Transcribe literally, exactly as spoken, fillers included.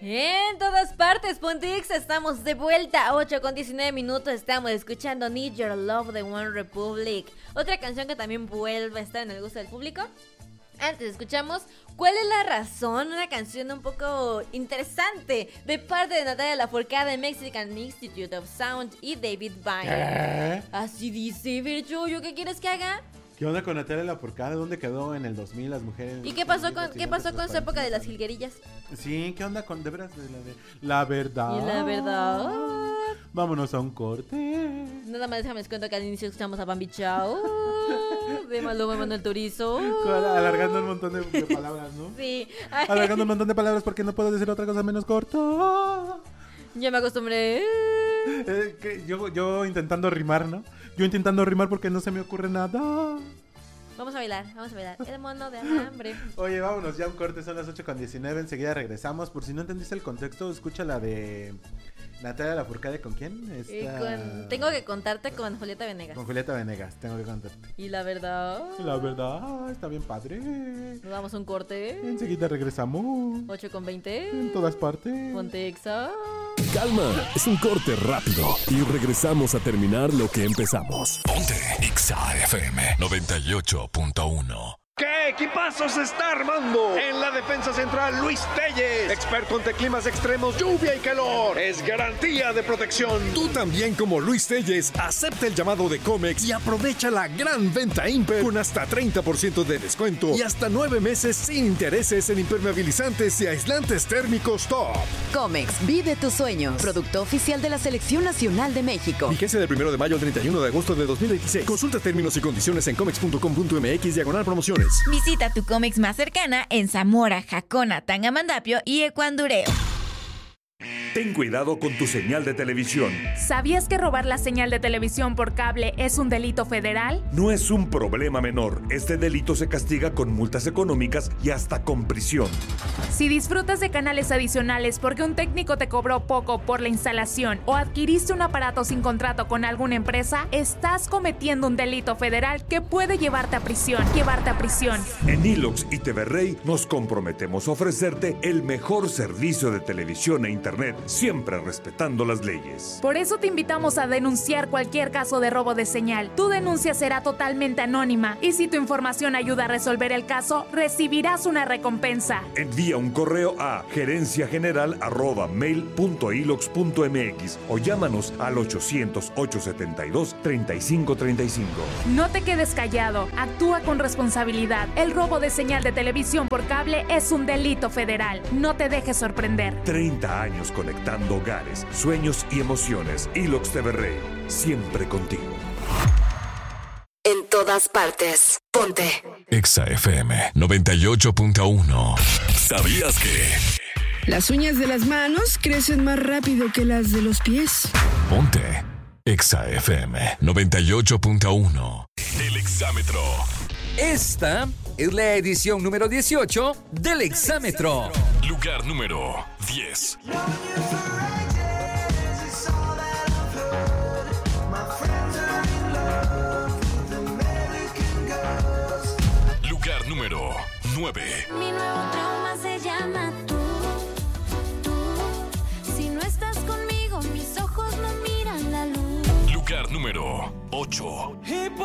En todas partes, Pontix, estamos de vuelta. Ocho con diecinueve minutos, estamos escuchando Need Your Love de One Republic. Otra canción que también vuelve a estar en el gusto del público. Antes escuchamos ¿Cuál es la razón? Una canción un poco interesante de parte de Natalia Lafourcade, Mexican Institute of Sound y David Byrne. ¿Eh? Así dice, Virgilio, ¿qué quieres que haga? ¿Qué onda con Natalia Lafourcade? ¿Dónde quedó en el dos mil las mujeres? ¿Y qué pasó con qué pasó con su época de las jilguerillas? Sí, ¿qué onda con de veras de la de la verdad? Y la verdad. Vámonos a un corte. Nada más déjame les cuento que al inicio escuchamos a Bambi Chao de Maluma Manuel Turizo. Alargando un montón de, de palabras, ¿no? Sí. Alargando un montón de palabras porque no puedo decir otra cosa menos corto. Ya me acostumbré. Eh, que yo, yo intentando rimar, ¿no? Yo intentando rimar porque no se me ocurre nada. Vamos a bailar, vamos a bailar. El mono de alambre. Oye, vámonos ya un corte, son las ocho con diecinueve. Enseguida regresamos. Por si no entendiste el contexto, escucha la de Natalia Lafourcade. ¿Con quién? Esta... Y con... Tengo que contarte con Julieta Venegas. Con Julieta Venegas, tengo que contarte. Y la verdad. La verdad, está bien padre. Nos damos un corte. Enseguida regresamos. ocho con veinte. En todas partes. Ponte Exa. Calma, es un corte rápido y regresamos a terminar lo que empezamos. Ponte Exa F M noventa y ocho punto uno. ¿Qué equipazo se está armando? En la defensa central, Luis Telles, experto ante climas extremos, lluvia y calor. Es garantía de protección. Tú también, como Luis Telles, acepta el llamado de Comex y aprovecha la gran venta Imper con hasta treinta por ciento de descuento y hasta nueve meses sin intereses en impermeabilizantes y aislantes térmicos top. Comex, vive tus sueños. Producto oficial de la Selección Nacional de México. Vigencia del primero de mayo al treinta y uno de agosto de dos mil veintiséis. Consulta términos y condiciones en comex punto com punto m x diagonal promociones. Visita tu Comex más cercana en Zamora, Jacona, Tangamandapio y Ecuandureo. Ten cuidado con tu señal de televisión. ¿Sabías que robar la señal de televisión por cable es un delito federal? No es un problema menor. Este delito se castiga con multas económicas y hasta con prisión. Si disfrutas de canales adicionales porque un técnico te cobró poco por la instalación o adquiriste un aparato sin contrato con alguna empresa, estás cometiendo un delito federal que puede llevarte a prisión. Llevarte a prisión. En Ilox y T V Rey nos comprometemos a ofrecerte el mejor servicio de televisión e internet, siempre respetando las leyes. Por eso te invitamos a denunciar cualquier caso de robo de señal. Tu denuncia será totalmente anónima y si tu información ayuda a resolver el caso, recibirás una recompensa. Envía un correo a gerencia general arroba mail punto ilox punto m x o llámanos al ochocientos, ochocientos setenta y dos, treinta y cinco treinta y cinco. No te quedes callado, actúa con responsabilidad. El robo de señal de televisión por cable es un delito federal. No te dejes sorprender. treinta años conectando hogares, sueños y emociones. Ilox T V Rey, siempre contigo. En todas partes, ponte Exa F M noventa y ocho punto uno. ¿Sabías que? Las uñas de las manos crecen más rápido que las de los pies. Ponte Exa F M noventa y ocho punto uno. El exámetro. Esta es la edición número dieciocho del exámetro. Lugar número diez. Lugar número nueve. Mi nuevo trauma se llama tú, tú. Si no estás conmigo, mis ojos no miran la luz. Lugar número ocho.